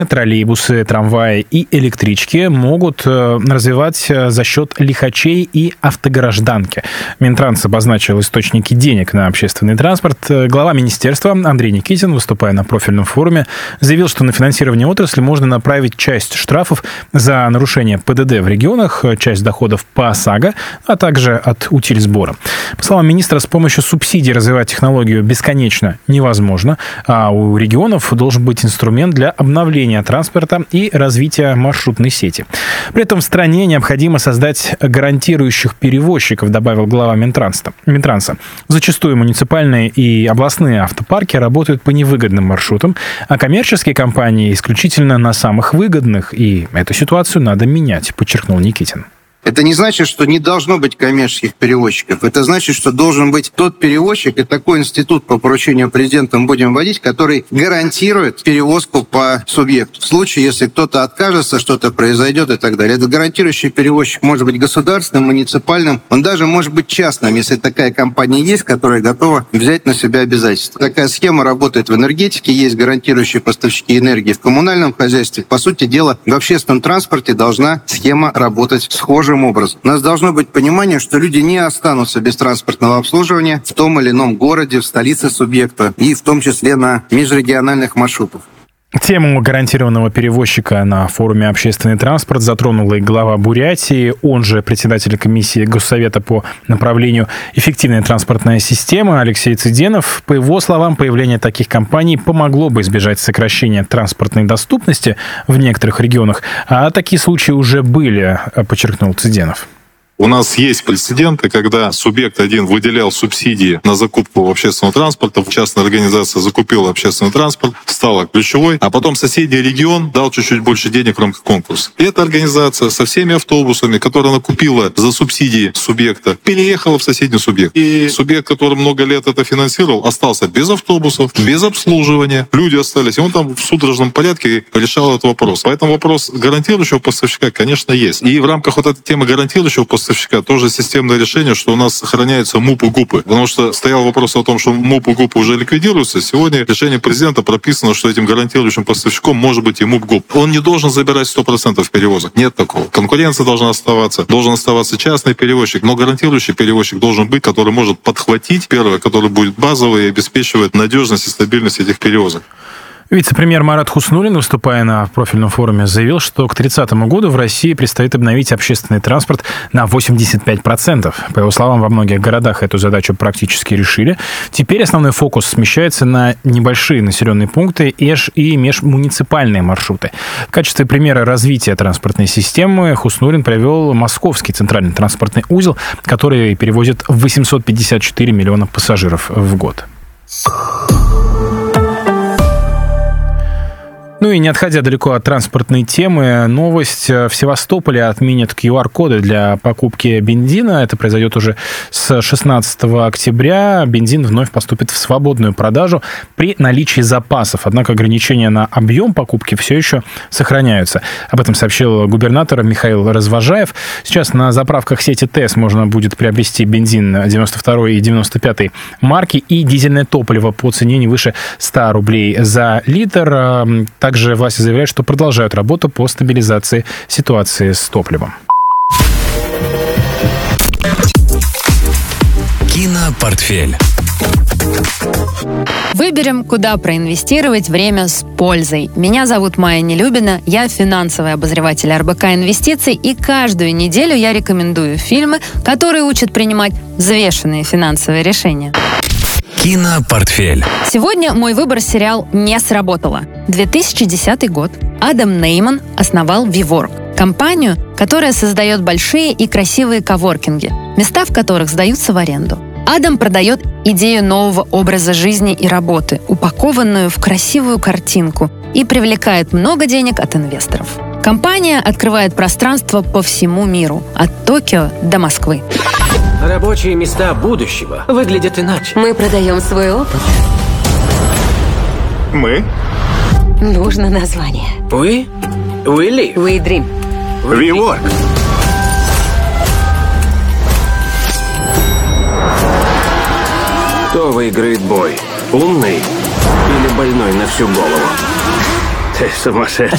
Троллейбусы, трамваи и электрички могут развивать за счет лихачей и автогражданки. Минтранс обозначил источники денег на общественный транспорт. Глава министерства Андрей Никитин, выступая на профильном форуме, заявил, что на финансирование отрасли можно направить часть штрафов за нарушение ПДД в регионах, часть доходов по ОСАГО, а также от утильсбора. По словам министра, с помощью субсидий развивать технологию бесконечно невозможно, а у регионов должен быть инструмент для обновления транспорта и развития маршрутной сети. При этом в стране необходимо создать гарантирующих перевозчиков, добавил глава Минтранса. Зачастую муниципальные и областные автопарки работают по невыгодным маршрутам, а коммерческие компании исключительно на самых выгодных, и эту ситуацию надо менять, подчеркнул Никитин. Это не значит, что не должно быть коммерческих перевозчиков. Это значит, что должен быть тот перевозчик, и такой институт по поручению президента мы будем вводить, который гарантирует перевозку по субъекту. В случае, если кто-то откажется, что-то произойдет и так далее. Этот гарантирующий перевозчик может быть государственным, муниципальным, он даже может быть частным, если такая компания есть, которая готова взять на себя обязательства. Такая схема работает в энергетике, есть гарантирующие поставщики энергии в коммунальном хозяйстве. По сути дела, в общественном транспорте должна схема работать схожим образом. У нас должно быть понимание, что люди не останутся без транспортного обслуживания в том или ином городе, в столице субъекта и в том числе на межрегиональных маршрутах. Тему гарантированного перевозчика на форуме «Общественный транспорт» затронула и глава Бурятии, он же председатель комиссии Госсовета по направлению «Эффективная транспортная система» Алексей Цыденов. По его словам, появление таких компаний помогло бы избежать сокращения транспортной доступности в некоторых регионах, а такие случаи уже были, подчеркнул Цыденов. У нас есть прецеденты, когда субъект один выделял субсидии на закупку общественного транспорта, частная организация закупила общественный транспорт, стала ключевой, а потом соседний регион дал чуть-чуть больше денег в рамках конкурса. И эта организация со всеми автобусами, которые она купила за субсидии субъекта, переехала в соседний субъект. И субъект, который много лет это финансировал, остался без автобусов, без обслуживания. Люди остались, и он там в судорожном порядке решал этот вопрос. Поэтому вопрос гарантирующего поставщика, конечно, есть. И в рамках вот этой темы гарантирующего поставщика тоже системное решение, что у нас сохраняются МУП и ГУПы. Потому что стоял вопрос о том, что МУП и ГУПы уже ликвидируются. Сегодня решение президента прописано, что этим гарантирующим поставщиком может быть и МУП ГУП. Он не должен забирать 100% перевозок. Нет такого. Конкуренция должна оставаться. Должен оставаться частный перевозчик. Но гарантирующий перевозчик должен быть, который может подхватить, первое, который будет базовый и обеспечивает надежность и стабильность этих перевозок. Вице-премьер Марат Хуснуллин, выступая на профильном форуме, заявил, что к 2030 году в России предстоит обновить общественный транспорт на 85%. По его словам, во многих городах эту задачу практически решили. Теперь основной фокус смещается на небольшие населенные пункты и межмуниципальные маршруты. В качестве примера развития транспортной системы Хуснуллин привел Московский центральный транспортный узел, который перевозит 854 миллиона пассажиров в год. Ну и не отходя далеко от транспортной темы, новость: в Севастополе отменят QR-коды для покупки бензина. Это произойдет уже с 16 октября. Бензин вновь поступит в свободную продажу при наличии запасов. Однако ограничения на объем покупки все еще сохраняются. Об этом сообщил губернатор Михаил Развожаев. Сейчас на заправках сети ТЭС можно будет приобрести бензин 92 и 95 марки и дизельное топливо по цене не выше 100 рублей за литр. Также власти заявляют, что продолжают работу по стабилизации ситуации с топливом. Кинопортфель. Выберем, куда проинвестировать время с пользой. Меня зовут Майя Нелюбина, я финансовый обозреватель РБК Инвестиций, и каждую неделю я рекомендую фильмы, которые учат принимать взвешенные финансовые решения. Кинопортфель. Сегодня мой выбор — сериал «Не сработало». 2010 год. Адам Нейман основал WeWork — компанию, которая создает большие и красивые коворкинги, места в которых сдаются в аренду. Адам продает идею нового образа жизни и работы, упакованную в красивую картинку, и привлекает много денег от инвесторов. Компания открывает пространство по всему миру, от Токио до Москвы. Рабочие места будущего выглядят иначе. Мы продаем свой опыт. Мы? Нужно название. We live. We dream. We work. Кто выиграет бой? Умный или больной на всю голову? Ты сумасшедший.